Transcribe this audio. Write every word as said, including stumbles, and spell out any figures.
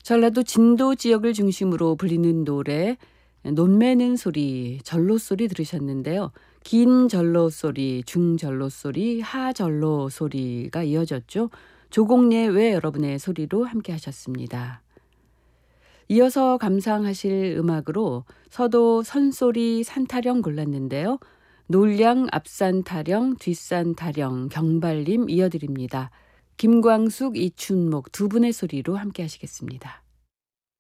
전라도 진도 지역을 중심으로 불리는 노래 논매는 소리, 전로 소리 들으셨는데요. 긴 전로 소리, 중전로 소리, 하전로 소리가 이어졌죠. 조공예 외 여러분의 소리로 함께 하셨습니다. 이어서 감상하실 음악으로 서도 선소리 산타령 골랐는데요. 놀량 앞산 타령, 뒷산 타령, 경발림 이어드립니다. 김광숙, 이춘목 두 분의 소리로 함께 하시겠습니다.